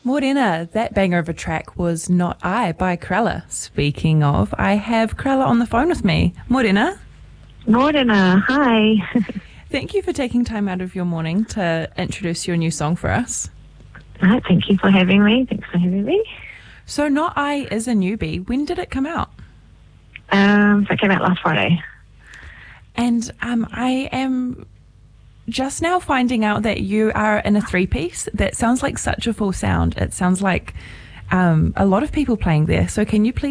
Morena, that banger of a track was Not I by Krella. Speaking of, I have Krella on the phone with me. Morena. Morena, hi. Thank you for taking time out of your morning to introduce your new song for us. Thank you for having me. Thanks for having me. So Not I is a newbie. When did it come out? So it came out last Friday. And I am just now finding out that you are in a three-piece. That sounds like such a full sound. It sounds like a lot of people playing there. So can you please